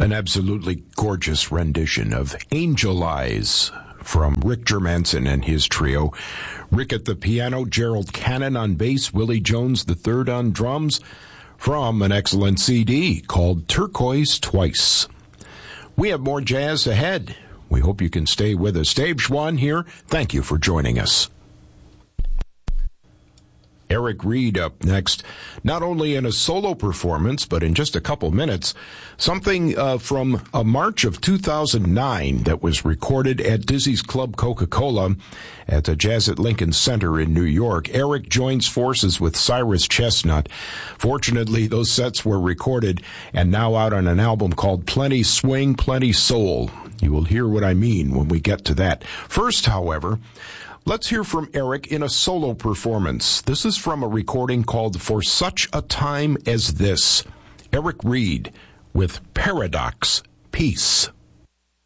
An absolutely gorgeous rendition of Angel Eyes from Rick Germanson and his trio. Rick at the piano, Gerald Cannon on bass, Willie Jones III on drums, from an excellent CD called Turquoise Twice. We have more jazz ahead. We hope you can stay with us. Dave Schwann here. Thank you for joining us. Eric Reed up next, not only in a solo performance, but in just a couple minutes, something from a March of 2009 that was recorded at Dizzy's Club Coca-Cola at the Jazz at Lincoln Center in New York. Eric joins forces with Cyrus Chestnut. Fortunately, those sets were recorded and now out on an album called Plenty Swing, Plenty Soul. You will hear what I mean when we get to that. First, however, let's hear from Eric in a solo performance. This is from a recording called For Such a Time as This. Eric Reed with Paradox Peace.